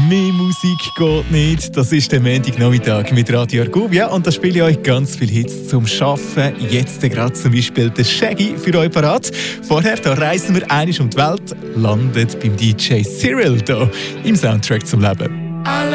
Mehr Musik geht nicht. Das ist der Montagnachmittag mit Radio Argovia und da spiele ich euch ganz viele Hits zum Schaffen. Jetzt gerade zum Beispiel der Shaggy für euch parat. Vorher da reisen wir einmal um die Welt, landet beim DJ Cyril hier im Soundtrack zum Leben.